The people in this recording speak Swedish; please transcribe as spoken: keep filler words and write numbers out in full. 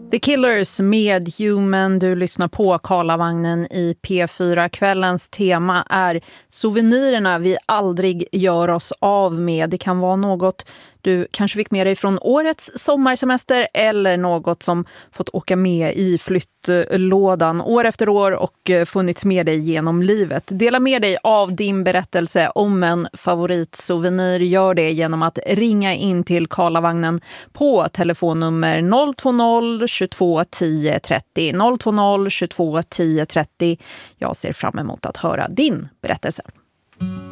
The Killers med Human, du lyssnar på Karlavagnen i P fyra. Kvällens tema är souvenirerna vi aldrig gör oss av med. Det kan vara något du kanske fick med dig från årets sommarsemester eller något som fått åka med i flyttlådan år efter år och funnits med dig genom livet. Dela med dig av din berättelse om en favoritsouvenir. Gör det genom att ringa in till Karlavagnen på telefonnummer noll två noll tjugotvå tio trettio noll två noll tjugotvå tio trettio. Jag ser fram emot att höra din berättelse.